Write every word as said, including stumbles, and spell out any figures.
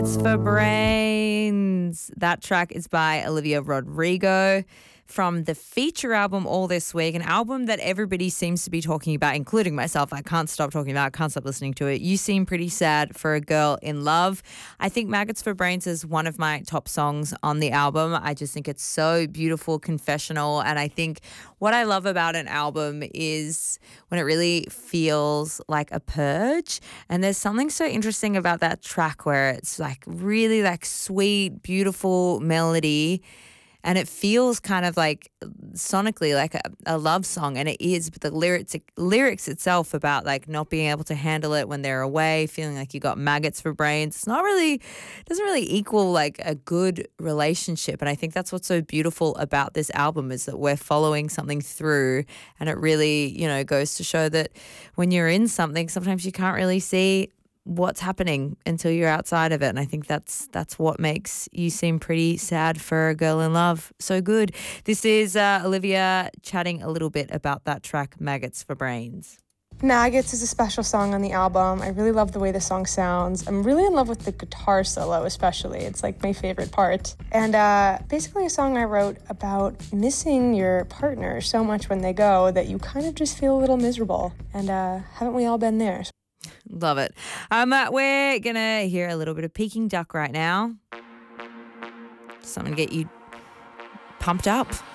It's for Brains. That track is by Olivia Rodrigo from the feature album All This Week, an album that everybody seems to be talking about, including myself. I can't stop talking about it, can't stop listening to it. You Seem Pretty Sad for a Girl in Love. I think Maggots for Brains is one of my top songs on the album. I just think it's so beautiful, confessional, and I think what I love about an album is when it really feels like a purge. And there's something so interesting about that track where it's like really like sweet, beautiful melody, and it feels kind of like sonically like a, a love song, and it is, but the lyrics lyrics itself about like not being able to handle it when they're away, feeling like you got maggots for brains. It's not really, doesn't really equal like a good relationship. And I think that's what's so beautiful about this album is that we're following something through, and it really, you know, goes to show that when you're in something, sometimes you can't really see what's happening until you're outside of it. And I think that's that's what makes You Seem Pretty Sad for a Girl in Love so good. This is uh, Olivia chatting a little bit about that track, Maggots for Brains. Maggots is a special song on the album. I really love the way the song sounds. I'm really in love with the guitar solo especially. It's like my favorite part. And uh, basically a song I wrote about missing your partner so much when they go that you kind of just feel a little miserable. And uh, haven't we all been there? Love it. Um, uh, we're going to hear a little bit of Peking Duck right now. Something to get you pumped up.